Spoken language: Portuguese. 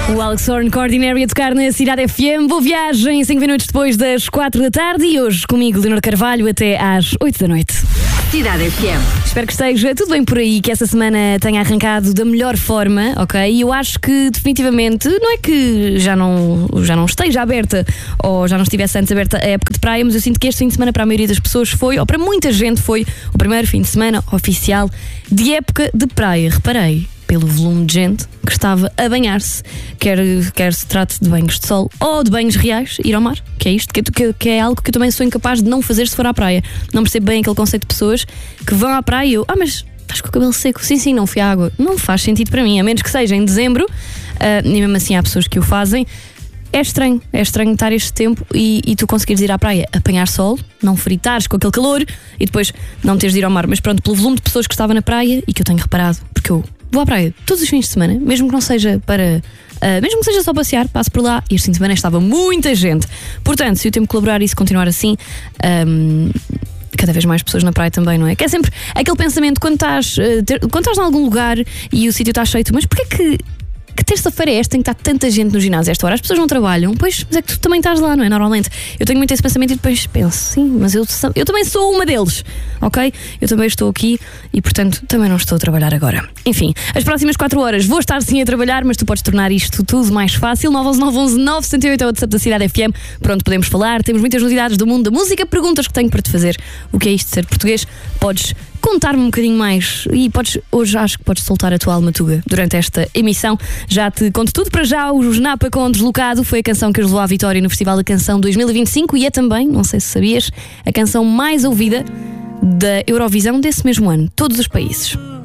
O Alex Horn, Ordinary, a tocar na Cidade FM. Boa viagem, 5 minutos depois das 4 da tarde. E hoje comigo, Leonor Carvalho, até às 8 da noite. Cidade FM. Espero que esteja tudo bem por aí, que essa semana tenha arrancado da melhor forma, ok? E eu acho que definitivamente, não é que já não esteja aberta ou já não estivesse antes aberta a época de praia, mas eu sinto que este fim de semana para a maioria das pessoas foi, ou para muita gente foi, o primeiro fim de semana oficial de época de praia. Reparei pelo volume de gente que estava a banhar-se, quer se trate de banhos de sol ou de banhos reais, ir ao mar, que é isto, que é algo que eu também sou incapaz de não fazer se for à praia. Não percebo bem aquele conceito de pessoas que vão à praia e eu, mas estás com o cabelo seco? Sim, não fui à água. Não faz sentido para mim, a menos que seja em dezembro, e mesmo assim há pessoas que o fazem. É estranho estar este tempo e tu conseguires ir à praia, apanhar sol, não fritares com aquele calor e depois não teres de ir ao mar. Mas pronto, pelo volume de pessoas que estava na praia e que eu tenho reparado, porque eu vou à praia todos os fins de semana, mesmo que não seja mesmo que seja só passear, passo por lá, e este fim de semana estava muita gente. Portanto, se o tempo colaborar e se continuar assim, cada vez mais pessoas na praia também, não é? Que é sempre aquele pensamento quando estás em algum lugar e o sítio está cheio, mas porquê que terça-feira é esta tem que estar tanta gente no ginásio a esta hora? As pessoas não trabalham, pois, mas é que tu também estás lá, não é? Normalmente. Eu tenho muito esse pensamento e depois penso, sim, mas eu também sou uma deles, ok? Eu também estou aqui e, portanto, também não estou a trabalhar agora. Enfim, as próximas 4 horas vou estar sim a trabalhar, mas tu podes tornar isto tudo mais fácil. 911-911-978 é o WhatsApp da Cidade FM. Pronto, podemos falar, temos muitas novidades do mundo da música, perguntas que tenho para te fazer. O que é isto de ser português? Podes contar-me um bocadinho mais e hoje acho que podes soltar a tua alma tuga durante esta emissão. Já te conto tudo. Para já, o Snapa com Deslocado foi a canção que os levou à vitória no Festival da Canção 2025 e é também, não sei se sabias, a canção mais ouvida da Eurovisão desse mesmo ano, todos os países.